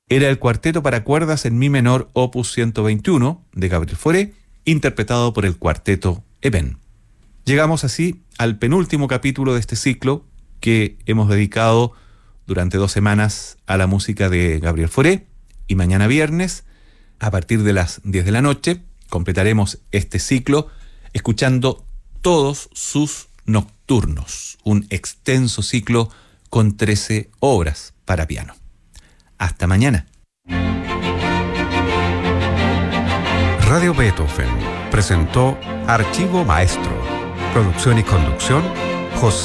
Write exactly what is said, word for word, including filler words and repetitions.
era el cuarteto para cuerdas en mi menor opus ciento veintiuno de Gabriel Fauré, interpretado por el cuarteto Eben. Llegamos así al penúltimo capítulo de este ciclo que hemos dedicado durante dos semanas a la música de Gabriel Fauré, y mañana viernes, a partir de las diez de la noche, completaremos este ciclo escuchando todos sus nocturnos, un extenso ciclo con trece obras para piano. Hasta mañana. Radio Beethoven presentó Archivo Maestro. Producción y conducción, José